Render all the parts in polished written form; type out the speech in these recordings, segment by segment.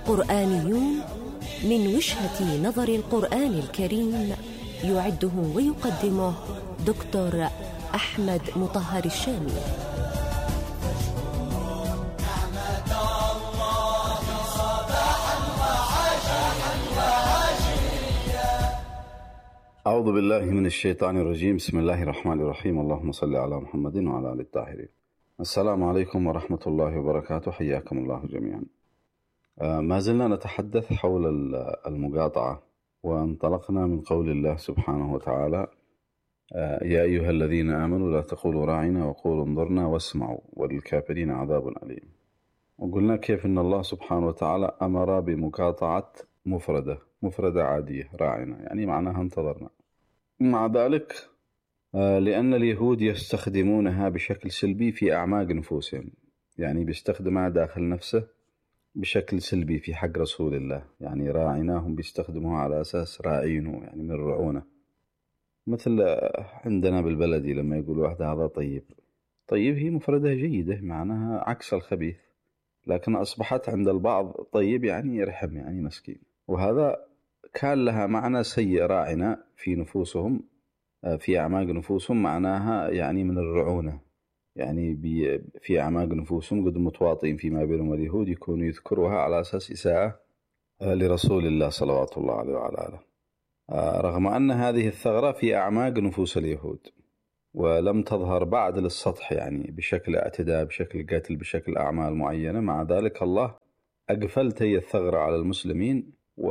قرآنيون من وجهة نظر القرآن الكريم، يعده ويقدمه دكتور أحمد مطهر الشامي. أعوذ بالله من الشيطان الرجيم. بسم الله الرحمن الرحيم. اللهم صل على محمد وعلى آل الطاهرين. السلام عليكم ورحمة الله وبركاته. حياكم الله جميعا. ما زلنا نتحدث حول المقاطعة، وانطلقنا من قول الله سبحانه وتعالى: يا أيها الذين آمنوا لا تقولوا راعنا وقولوا انظرنا واسمعوا وللكافرين عذاب أليم. وقلنا كيف أن الله سبحانه وتعالى أمر بمقاطعة مفردة عادية راعنا، يعني معناها انتظرنا. مع ذلك لأن اليهود يستخدمونها بشكل سلبي في أعماق نفوسهم، يعني بيستخدمها داخل نفسه بشكل سلبي في حق رسول الله، يعني راعناهم بيستخدموها على أساس راعينه، يعني من الرعونة. مثل عندنا بالبلدي لما يقول واحد هذا طيب هي مفردة جيدة، معناها عكس الخبيث، لكن أصبحت عند البعض طيب يعني يرحم، يعني مسكين. وهذا كان لها معنى سيء راعنا في نفوسهم، في أعماق نفوسهم، معناها يعني من الرعونة، يعني في أعماق نفوسهم قد متواطئين فيما بينهم اليهود يكونوا يذكروها على أساس إساءة لرسول الله صلوات الله عليه وعلى آله، رغم أن هذه الثغرة في أعماق نفوس اليهود ولم تظهر بعد للسطح، يعني بشكل اعتداء، بشكل قتل، بشكل أعمال معينة. مع ذلك الله أقفلت هي الثغرة على المسلمين،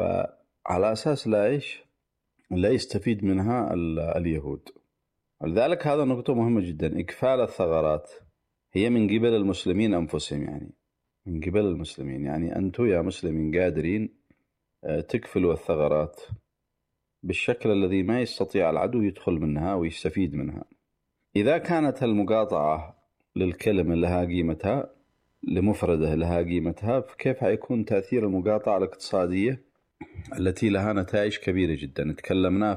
وعلى أساس لا يستفيد منها اليهود. ولذلك هذا نقطة مهمة جدا. إقفال الثغرات هي من قبل المسلمين أنفسهم، يعني من قبل المسلمين، يعني أنتم يا مسلمين قادرين تقفلوا الثغرات بالشكل الذي ما يستطيع العدو يدخل منها ويستفيد منها. إذا كانت المقاطعة للكلمة لها قيمتها، لمفردة لها قيمتها، فكيف حيكون تأثير المقاطعة الاقتصادية التي لها نتائج كبيرة جدا؟ تكلمنا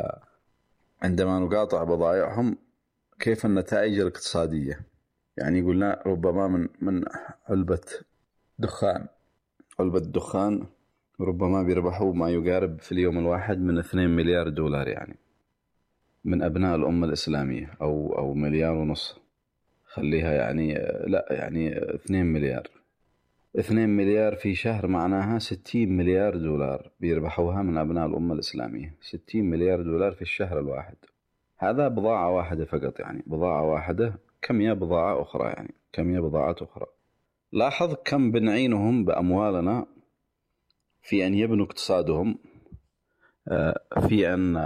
عندما نقاطع بضائعهم كيف النتائج الاقتصادية، يعني قلنا ربما من علبة دخان ربما بيربحوا ما يقارب في اليوم الواحد من 2 مليار دولار، يعني من أبناء الأمة الإسلامية، أو 1.5 مليار، خليها يعني لا، يعني 2 مليار. 2 مليار في شهر معناها 60 مليار دولار بيربحوها من أبناء الأمة الإسلامية. 60 مليار دولار في الشهر الواحد. هذا بضاعة واحدة فقط، يعني بضاعة واحدة، كم يا بضاعة أخرى، يعني كم يا بضاعات أخرى. لاحظ كم بنعينهم بأموالنا في أن يبنوا اقتصادهم، في أن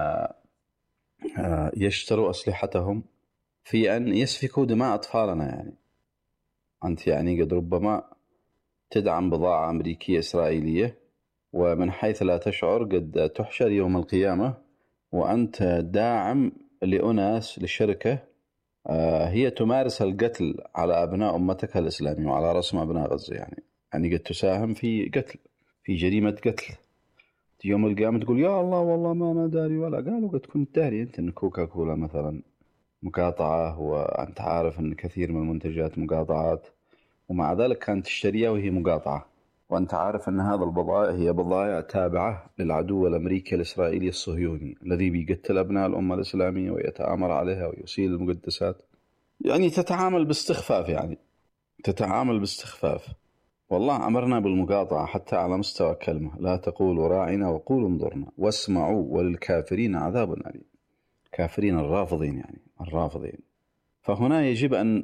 يشتروا أسلحتهم، في أن يسفكوا دماء أطفالنا. يعني أنت يعني قد ربما تدعم بضاعة أمريكية إسرائيلية، ومن حيث لا تشعر قد تحشر يوم القيامة وأنت داعم لأناس، لشركة هي تمارس القتل على أبناء أمتك الإسلامية وعلى رسم أبناء غزة، يعني قد تساهم في قتل، في جريمة قتل. يوم القيامة تقول يا الله والله ما أنا داري، ولا قالوا قد كنت داري أنت أن كوكا كولا مثلا مقاطعة، وأنت عارف أن كثير من المنتجات مقاطعات، ومع ذلك كانت تشتريها وهي مقاطعة، وأنت عارف أن هذا البضائع هي بضائع تابعة للعدو الأمريكي الإسرائيلي الصهيوني الذي بيقتل أبناء الأمة الإسلامية ويتآمر عليها ويسيل المقدسات. يعني تتعامل باستخفاف. والله أمرنا بالمقاطعة حتى على مستوى كلمة: لا تقولوا راعنا وقولوا انظرنا واسمعوا وللكافرين عذاب أليم. كافرين الرافضين، يعني الرافضين. فهنا يجب أن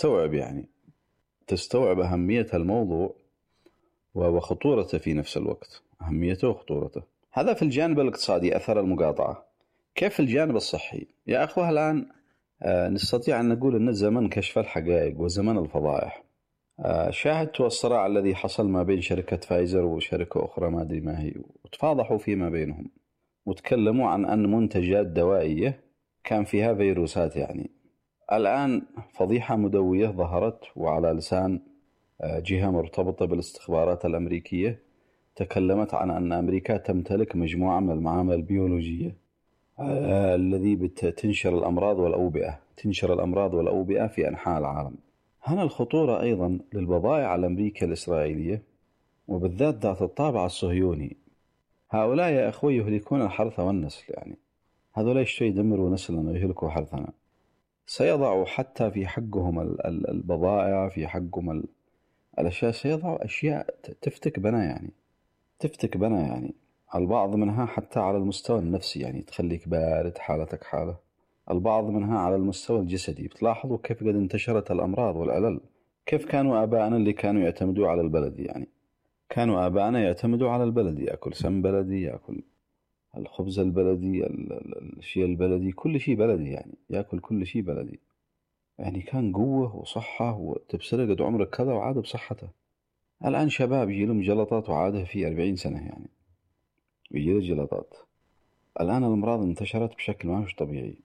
تستوعب أهمية الموضوع وخطورته في نفس الوقت، أهميته وخطورته. هذا في الجانب الاقتصادي أثر المقاطعة. كيف في الجانب الصحي؟ يا أخوة الآن نستطيع أن نقول أن زمن كشف الحقائق وزمن الفضائح. شاهدت الصراع الذي حصل ما بين شركة فايزر وشركة أخرى ما أدري ما هي، وتفاضحوا فيما بينهم وتكلموا عن أن منتجات دوائية كان فيها فيروسات. يعني الآن فضيحة مدوية ظهرت، وعلى لسان جهة مرتبطة بالاستخبارات الأمريكية تكلمت عن أن أمريكا تمتلك مجموعة من المعامل البيولوجية الذي تنشر الأمراض والأوبئة في أنحاء العالم. هنا الخطورة أيضا للبضائع الأمريكية الإسرائيلية وبالذات ذات الطابع الصهيوني. هؤلاء يا أخوي يهلكون الحرث والنسل، يعني هذول الشيء يدمروا نسلنا ويهلكوا حرثنا. سيضعوا حتى في حقهم البضائع، في حقهم الأشياء، سيضعوا أشياء تفتك بنا، يعني تفتك بنا، يعني البعض منها حتى على المستوى النفسي، يعني تخليك بارد، حالتك حالة. البعض منها على المستوى الجسدي. بتلاحظوا كيف قد انتشرت الأمراض والعلل. كيف كانوا آبائنا اللي كانوا يعتمدوا على البلدي، يعني كانوا آبائنا يعتمدوا على البلدي، يأكل سم بلدي، يأكل الخبز البلدي، الشيء البلدي، كل شيء بلدي، يعني يأكل كل شيء بلدي. يعني كان قوة وصحة، وتبصر قد عمرك كذا وعاد بصحته. الآن شباب يجي لهم جلطات وعاده في 40 سنة، يعني يجي له جلطات. الآن الأمراض انتشرت بشكل ما مش طبيعي.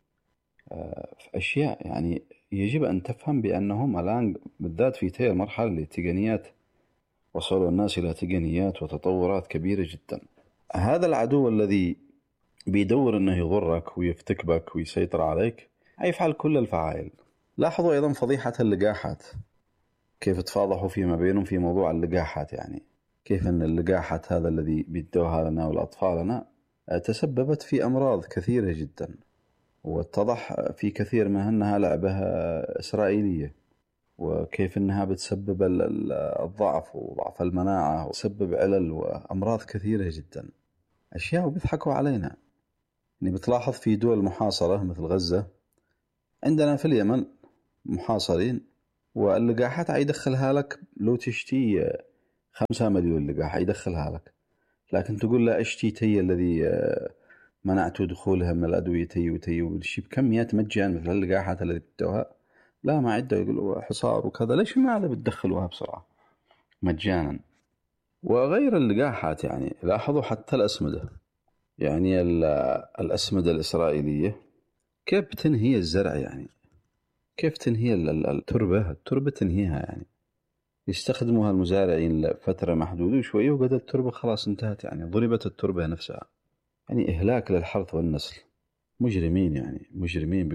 في أشياء يعني يجب أن تفهم بأنهم الآن بالذات في تلك المرحلة اللي التقنيات وصلوا الناس إلى تقنيات وتطورات كبيرة جدا. هذا العدو الذي بيدور أنه يضرك ويفتك بك ويسيطر عليك يفعل كل الفعائل. لاحظوا أيضا فضيحة اللقاحات، كيف تفاضحوا فيما بينهم في موضوع اللقاحات، يعني كيف أن اللقاحات هذا الذي بيدوها لنا والأطفالنا تسببت في أمراض كثيرة جدا، واتضح في كثير منها أنها لعبة إسرائيلية، وكيف أنها بتسبب الضعف وضعف المناعة وتسبب علل وأمراض كثيرة جدا. أشياء وبيضحكوا علينا. يعني بتلاحظ في دول محاصرة مثل غزة، عندنا في اليمن محاصرين، واللقاحات يدخلها لك لو تشتي 5 مليون لقاح يدخلها لك، لكن تقول لا اشتي تي الذي منعت دخولها من الأدوية تي وتي والشي بكميات مجان مثل اللقاحات التي بتدوها، لا ما عده، يقولوا حصار وكذا. ليش ما هذا بتدخلوها بسرعة مجانا؟ وغير اللقاحات يعني لاحظوا حتى الأسمدة، يعني الأسمدة الإسرائيلية كيف تنهي الزرع، يعني كيف تنهي التربة تنهيها، يعني يستخدموها المزارعين لفترة محدودة وشوية وقد التربة خلاص انتهت، يعني ضربت التربة نفسها. يعني إهلاك للحرث والنسل. مجرمين، يعني مجرمين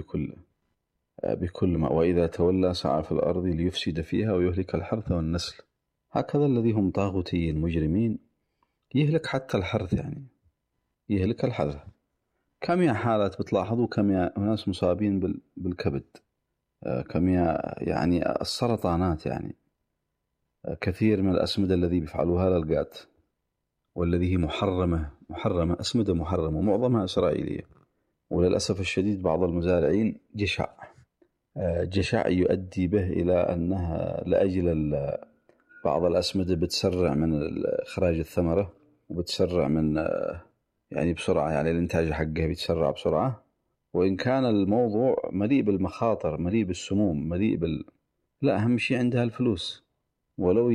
بكل ما، وإذا تولى سعى في الأرض ليفسد فيها ويهلك الحرث والنسل. هكذا الذي هم طاغوتيين مجرمين، يهلك حتى الحرث، يعني يهلك الحرث. كم يا حالات بتلاحظوا، كم يا ناس مصابين بالكبد، كم يا يعني السرطانات، يعني كثير من الأسمدة الذي بيفعلوها للقات والذي هي محرمة أسمدة محرمة ومعظمها إسرائيلية. وللأسف الشديد بعض المزارعين جشع يؤدي به إلى أنها لأجل بعض الأسمدة بتسرع من إخراج الثمرة وبتسرع من يعني بسرعة، يعني الإنتاج حقها بيتسرع بسرعة. وإن كان الموضوع مليء بالمخاطر، مليء بالسموم، مليء لا أهم شيء عندها الفلوس. ولو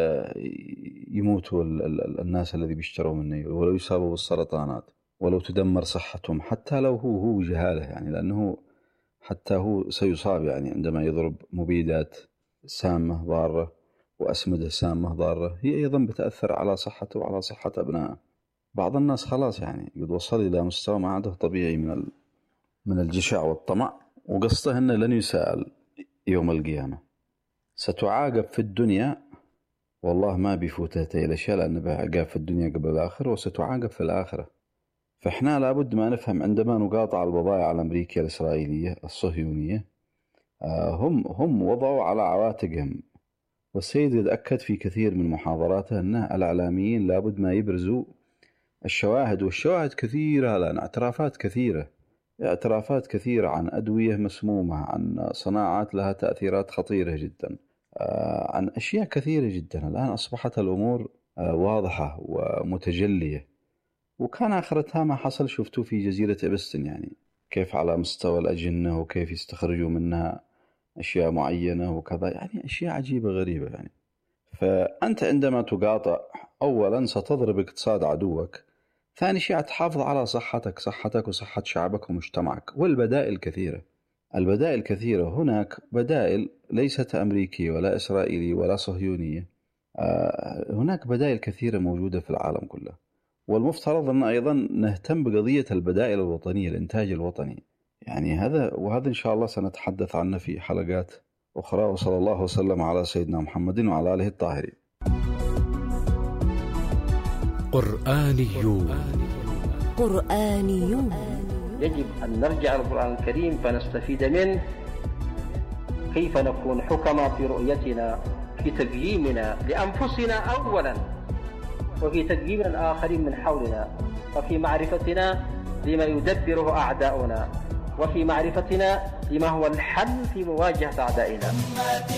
يموتوا الناس الذي بيشتروا منه، ولو يصابوا بالسرطانات، ولو تدمر صحتهم، حتى لو هو جهاله، يعني لأنه حتى هو سيصاب، يعني عندما يضرب مبيدات سامة ضارة وأسمدة سامة ضارة، هي أيضا بتأثر على صحته وعلى صحة أبنائه. بعض الناس خلاص يعني قد وصل إلى مستوى ما عاده طبيعي من الجشع والطمع، وقصته أنه لن يسأل يوم القيامة. ستعاقب في الدنيا، والله ما بيفوته الأشياء لأنه بعاقب في الدنيا قبل الآخرة، وستعاقب في الآخرة. فإحنا لابد ما نفهم عندما نقاطع البضائع الأمريكية الإسرائيلية الصهيونية، هم وضعوا على عواتقهم. والسيد يتأكد في كثير من محاضراته أن الإعلاميين لابد ما يبرزوا الشواهد، والشواهد كثيرة الآن، اعترافات كثيرة عن أدوية مسمومة، عن صناعات لها تأثيرات خطيرة جدا، عن أشياء كثيرة جدا. الآن أصبحت الأمور واضحة ومتجلية. وكان آخرتها ما حصل شفتوا في جزيرة إبستن، يعني كيف على مستوى الأجنة وكيف يستخرجوا منها أشياء معينة وكذا، يعني أشياء عجيبة غريبة. يعني فأنت عندما تقاطع، أولا ستضرب اقتصاد عدوك، ثاني شيء تحافظ على صحتك وصحة شعبك ومجتمعك. والبدائل كثيرة، البدائل كثيرة. هناك بدائل ليست أمريكية ولا إسرائيلية ولا صهيونية، هناك بدائل كثيرة موجودة في العالم كله. والمفترض أن أيضا نهتم بقضية البدائل الوطنية، الإنتاج الوطني. يعني وهذا إن شاء الله سنتحدث عنه في حلقات أخرى. وصلى الله وسلم على سيدنا محمد وعلى آله الطاهرين. قرآنيون. يجب أن نرجع القرآن الكريم فنستفيد منه، كيف نكون حكما في رؤيتنا، في تقييمنا لأنفسنا أولا، وفي تقييم الآخرين من حولنا، وفي معرفتنا لما يدبره أعداؤنا، وفي معرفتنا لما هو الحل في مواجهة أعدائنا.